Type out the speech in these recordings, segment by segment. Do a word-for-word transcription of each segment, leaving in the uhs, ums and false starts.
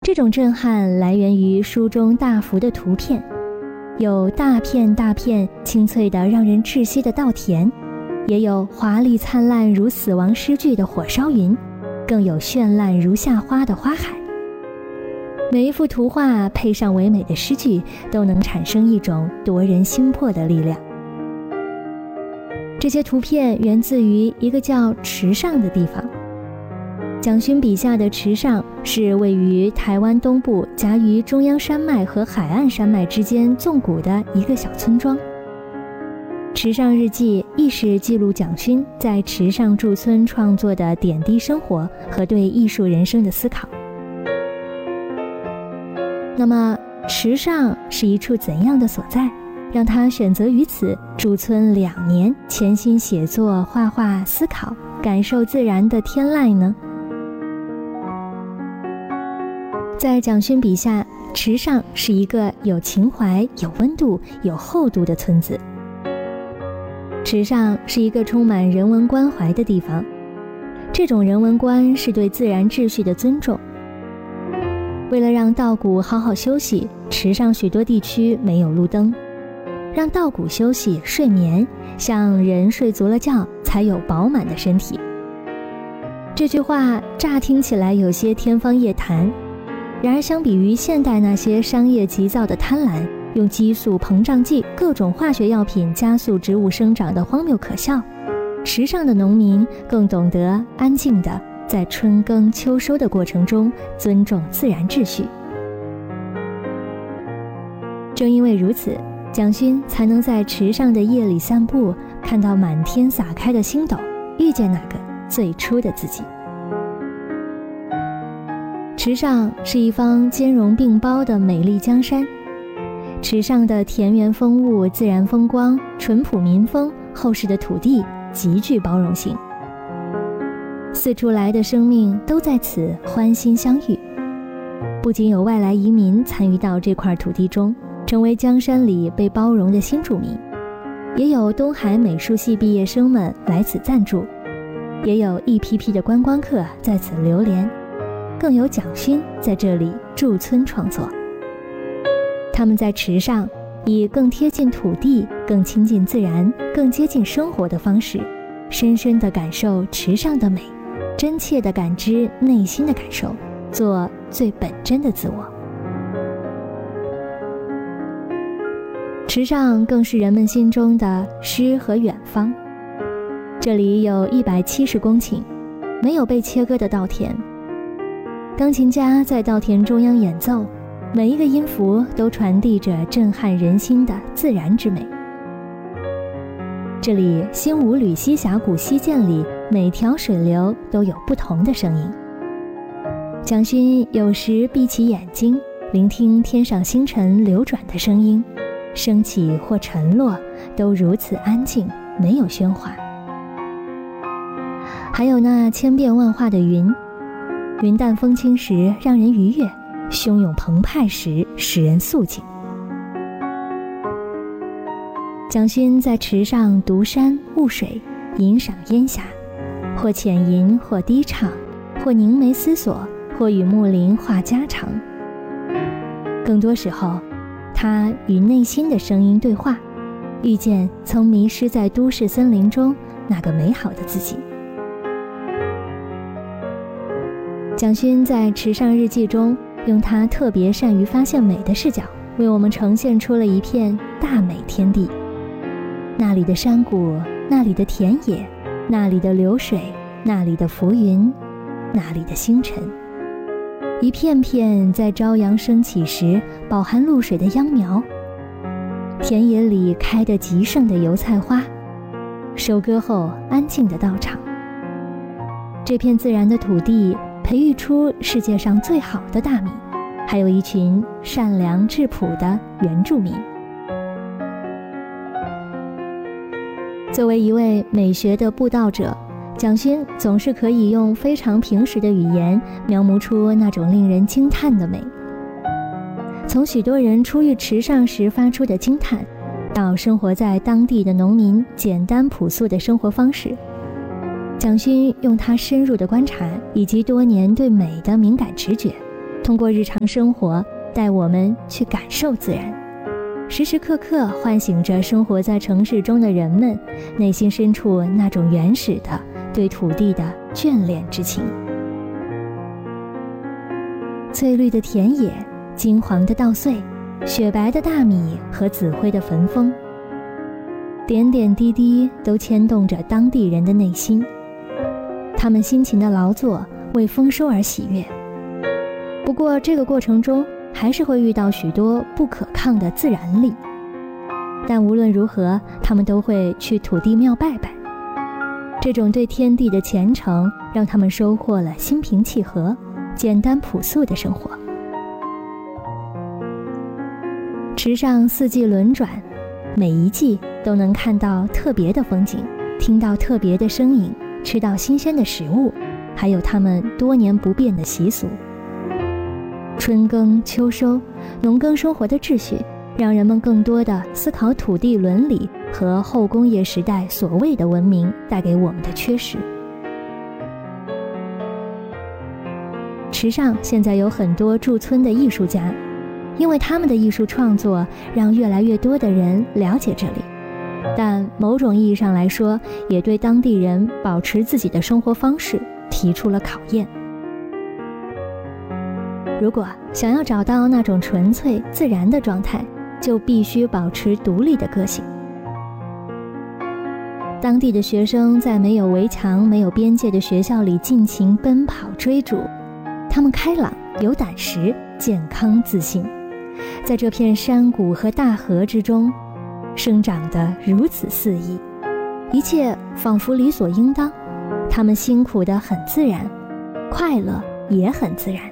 这种震撼来源于书中大幅的图片，有大片大片清脆的让人窒息的稻田，也有华丽灿烂如死亡诗句的火烧云，更有绚烂如夏花的花海。每一幅图画配上唯美的诗句，都能产生一种夺人心魄的力量。这些图片源自于一个叫池上的地方。蒋勋笔下的池上是位于台湾东部夹于中央山脉和海岸山脉之间纵谷的一个小村庄。池上日记亦是记录蒋勋在池上驻村创作的点滴生活和对艺术人生的思考。那么池上是一处怎样的所在，让他选择于此驻村两年，潜心写作、画画、思考，感受自然的天籁呢？在蒋勋笔下，池上是一个有情怀、有温度、有厚度的村子。池上是一个充满人文关怀的地方，这种人文观是对自然秩序的尊重。为了让稻谷好好休息，池上许多地区没有路灯，让稻谷休息睡眠，像人睡足了觉才有饱满的身体。这句话乍听起来有些天方夜谭，然而相比于现代那些商业急躁的贪婪，用激素、膨胀剂、各种化学药品加速植物生长的荒谬可笑，池上的农民更懂得安静地在春耕秋收的过程中尊重自然秩序。正因为如此，蒋勋才能在池上的夜里散步，看到满天洒开的星斗，遇见那个最初的自己。池上是一方兼容并包的美丽江山，池上的田园风物、自然风光、淳朴民风、厚实的土地极具包容性。四处来的生命都在此欢欣相遇，不仅有外来移民参与到这块土地中，成为江山里被包容的新住民，也有东海美术系毕业生们来此暂住，也有一批批的观光客在此流连，更有蒋勋在这里驻村创作。他们在池上以更贴近土地、更亲近自然、更接近生活的方式，深深地感受池上的美，真切地感知内心的感受，做最本真的自我。池上更是人们心中的诗和远方。这里有一百七十公顷，没有被切割的稻田，钢琴家在稻田中央演奏，每一个音符都传递着震撼人心的自然之美。这里新武吕溪峡谷溪涧里每条水流都有不同的声音。蒋勋有时闭起眼睛，聆听天上星辰流转的声音，升起或沉落都如此安静，没有喧哗。还有那千变万化的云，云淡风轻时让人愉悦，汹涌澎湃时使人肃静。蒋勋在池上读山悟水，吟赏烟霞，或浅吟，或低唱，或凝眉思索，或与木林话家常。更多时候，他与内心的声音对话，遇见曾迷失在都市森林中那个美好的自己。蒋勋在《池上日记》中，用他特别善于发现美的视角，为我们呈现出了一片大美天地。那里的山谷，那里的田野，那里的流水，那里的浮云，那里的星辰，一片片在朝阳升起时饱含露水的秧苗，田野里开得极盛的油菜花，收割后安静的稻场。这片自然的土地培育出世界上最好的大米，还有一群善良质朴的原住民。作为一位美学的布道者，蒋勋总是可以用非常平实的语言描摹出那种令人惊叹的美。从许多人初遇池上时发出的惊叹，到生活在当地的农民简单朴素的生活方式，蒋勋用他深入的观察以及多年对美的敏感直觉， 通过日常生活带我们去感受自然，时时刻刻唤醒着生活在城市中的人们内心深处那种原始的对土地的眷恋之情。翠绿的田野，金黄的稻穗，雪白的大米和紫灰的焚风，点点滴滴都牵动着当地人的内心。他们辛勤的劳作，为丰收而喜悦。不过这个过程中还是会遇到许多不可抗的自然力，但无论如何，他们都会去土地庙拜拜。这种对天地的虔诚，让他们收获了心平气和、简单朴素的生活。池上四季轮转，每一季都能看到特别的风景，听到特别的声音，吃到新鲜的食物，还有他们多年不变的习俗。春耕秋收，农耕生活的秩序，让人们更多的思考土地伦理和后工业时代所谓的文明带给我们的缺失。池上现在有很多驻村的艺术家，因为他们的艺术创作让越来越多的人了解这里，但某种意义上来说，也对当地人保持自己的生活方式提出了考验。如果想要找到那种纯粹自然的状态，就必须保持独立的个性。当地的学生在没有围墙、没有边界的学校里尽情奔跑追逐，他们开朗、有胆识、健康自信，在这片山谷和大河之中生长得如此肆意，一切仿佛理所应当。他们辛苦得很自然，快乐也很自然。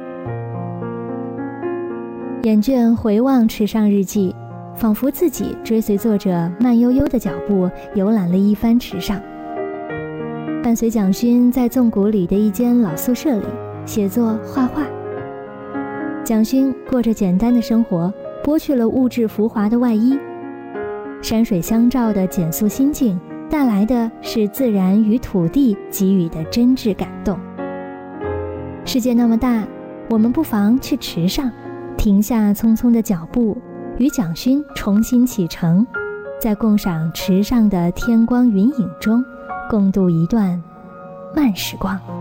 眼倦回望池上日记，仿佛自己追随作者慢悠悠的脚步游览了一番池上。伴随蒋勋在纵谷里的一间老宿舍里写作画画。蒋勋过着简单的生活，剥去了物质浮华的外衣，山水相照的简素心境带来的是自然与土地给予的真挚感动。世界那么大，我们不妨去池上，停下匆匆的脚步，与蒋勋重新启程，在共赏池上的天光云影中，共度一段慢时光。